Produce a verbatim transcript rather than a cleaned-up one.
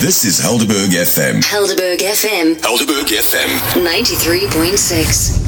This is Helderberg F M. Helderberg F M. Helderberg F M. ninety-three point six.